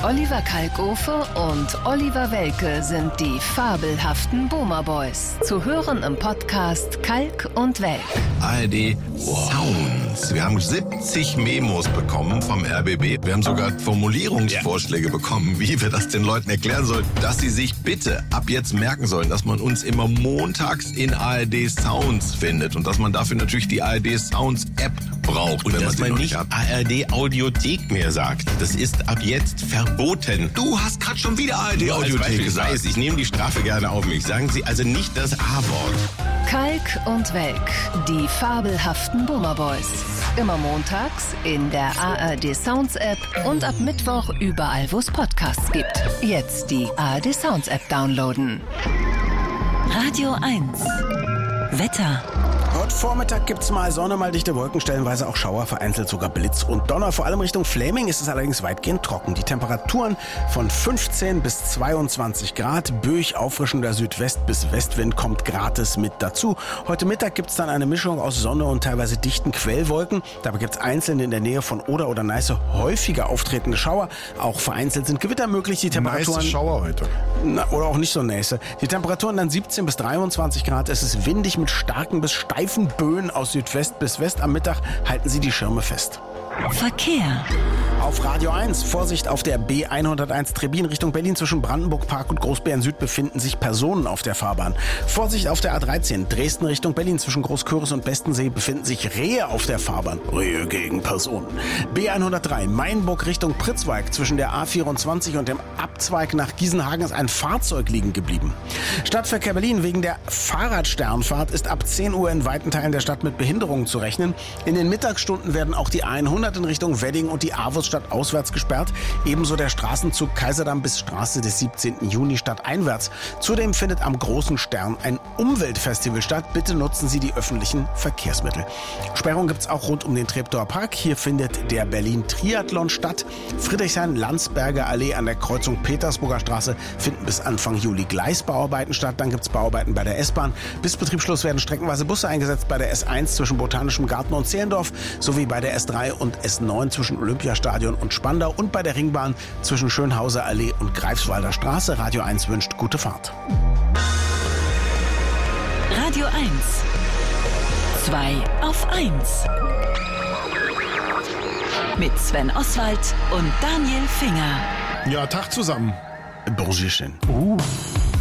Oliver Kalkofe und Oliver Welke sind die fabelhaften Boomer Boys. Zu hören im Podcast Kalk und Welk. ARD Sounds. Wir haben 70 Memos bekommen vom RBB. Wir haben sogar Formulierungsvorschläge bekommen, wie wir das den Leuten erklären sollen, dass sie sich bitte ab jetzt merken sollen, dass man uns immer montags in ARD Sounds findet und dass man dafür natürlich die ARD Sounds App braucht. Und wenn dass man nicht hat. ARD Audiothek mehr sagt. Das ist ab jetzt verboten. Du hast gerade schon wieder ARD Audiothek gesagt. Ich nehme die Strafe gerne auf mich. Sagen Sie also nicht das A-Wort. Kalk und Welk, die fabelhaften Boomer Boys. Immer montags in der ARD Sounds App und ab Mittwoch überall, wo es Podcasts gibt. Jetzt die ARD Sounds App downloaden. Radio 1. Wetter. Heute Vormittag gibt's mal Sonne, mal dichte Wolken, stellenweise auch Schauer, vereinzelt sogar Blitz und Donner. Vor allem Richtung Fläming ist es allerdings weitgehend trocken. Die Temperaturen von 15 bis 22 Grad. Böig auffrischender Südwest- bis Westwind kommt gratis mit dazu. Heute Mittag gibt's dann eine Mischung aus Sonne und teilweise dichten Quellwolken. Dabei gibt's einzeln in der Nähe von Oder oder Neiße häufiger auftretende Schauer. Auch vereinzelt sind Gewitter möglich. Die Temperaturen... Nice Schauer heute. Oder auch nicht so Näße. Die Temperaturen dann 17 bis 23 Grad. Es ist windig mit starken bis steifen Böen aus Südwest bis West. Am Mittag halten Sie die Schirme fest. Verkehr. Auf Radio 1, Vorsicht auf der B101 Trebin Richtung Berlin zwischen Brandenburg Park und Großbären Süd befinden sich Personen auf der Fahrbahn. Vorsicht auf der A13 Dresden Richtung Berlin zwischen Großküritz und Bestensee befinden sich Rehe auf der Fahrbahn. Rehe gegen Personen. B103 Mainburg Richtung Pritzwalk zwischen der A24 und dem Abzweig nach Giesenhagen ist ein Fahrzeug liegen geblieben. Stadtverkehr Berlin wegen der Fahrradsternfahrt ist ab 10 Uhr in weiten Teilen der Stadt mit Behinderungen zu rechnen. In den Mittagsstunden werden auch die 100 in Richtung Wedding und die Avusstadt auswärts gesperrt. Ebenso der Straßenzug Kaiserdamm bis Straße des 17. Juni stadteinwärts. Zudem findet am Großen Stern ein Umweltfestival statt. Bitte nutzen Sie die öffentlichen Verkehrsmittel. Sperrung gibt es auch rund um den Treptower Park. Hier findet der Berlin-Triathlon statt. Friedrichshain-Landsberger Allee an der Kreuzung Petersburger Straße finden bis Anfang Juli Gleisbauarbeiten statt. Dann gibt es Bauarbeiten bei der S-Bahn. Bis Betriebsschluss werden streckenweise Busse eingesetzt bei der S1 zwischen Botanischem Garten und Zehlendorf sowie bei der S3 und S9 zwischen Olympiastadion und Spandau und bei der Ringbahn zwischen Schönhauser Allee und Greifswalder Straße. Radio 1 wünscht gute Fahrt. Radio 1. 2 auf 1. Mit Sven Oswald und Daniel Finger. Ja, Tag zusammen. Bonjour.